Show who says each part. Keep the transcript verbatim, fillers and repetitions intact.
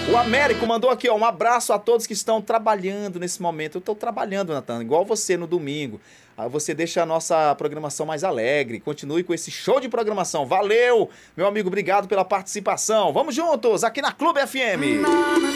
Speaker 1: O Américo mandou aqui, ó, um abraço a todos que estão trabalhando nesse momento. Eu estou trabalhando, Natan, igual você no domingo. Aí você deixa a nossa programação mais alegre. Continue com esse show de programação. Valeu, meu amigo, obrigado pela participação. Vamos juntos aqui na Clube F M.